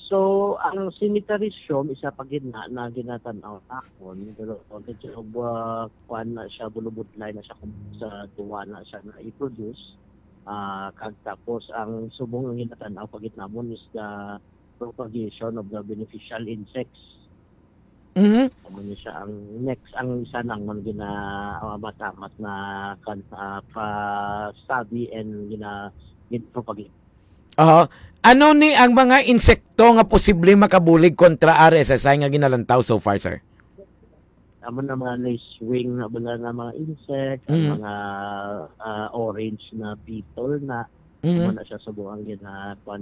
So, ang cemetery shom, isa pa gina na ginatanaw akon, pero medyo kuan na siya, bulubudlay na siya kung sa tuwa na siya na i-produce. Tapos, ang subong ang ginatanaw pa gitnamon is the propagation of the beneficial insects. Ano niya siya, ang next, ang isa nang matamat na pa-study and gina-propagate. Ano ni ang mga insekto nga posible makabulig kontra RSSI nga ginalantaw so far, sir? Amo na mga lacewing na mga insect, ang mga orange na beetle na amo na siya subukan